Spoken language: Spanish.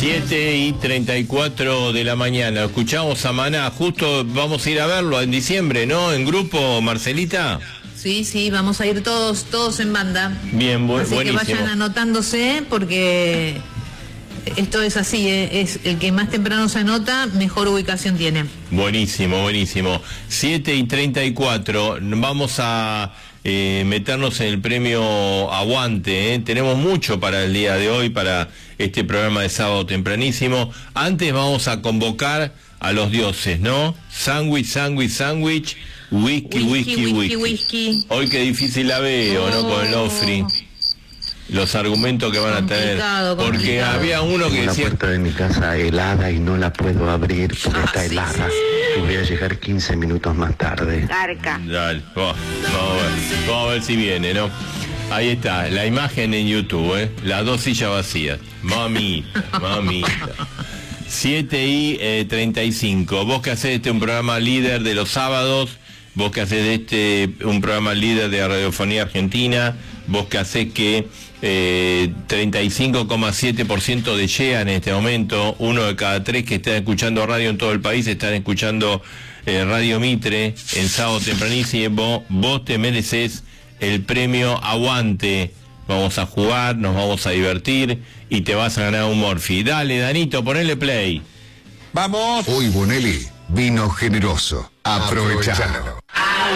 7:34 de la mañana. Escuchamos a Maná. Justo vamos a ir a verlo en diciembre, ¿no? En grupo, Marcelita. Sí, vamos a ir todos en banda. Bien, así buenísimo. que vayan anotándose porque esto es así, es el que más temprano se anota, mejor ubicación tiene. Buenísimo. 7:34. Vamos a meternos en el premio Aguante. Tenemos mucho para el día de hoy, para este programa de sábado tempranísimo. Antes vamos a convocar a los dioses, ¿no? Sándwich, whisky. Hoy qué difícil la veo, ¿no? Con el Ofri. Los argumentos que van a tener. Porque complicado. había uno que decía... La puerta de mi casa helada y no la puedo abrir porque está helada. Y voy a llegar 15 minutos más tarde. Carca. Dale, vamos a ver si viene, ¿no? Ahí está, la imagen en YouTube, ¿eh? Las dos sillas vacías. Mamita. 7:35. Vos que hacés un programa líder de los sábados, vos que hacés un programa líder de Radiofonía Argentina, vos que hacés que 35,7% de llega en este momento, 1 de cada 3 que están escuchando radio en todo el país están escuchando Radio Mitre en sábado tempranísimo. Vos te mereces el premio Aguante. Vamos a jugar, nos vamos a divertir y te vas a ganar un Morphy. Dale, Danito, ponele play. ¡Vamos! Hoy Bonelli, vino generoso. Aprovechalo.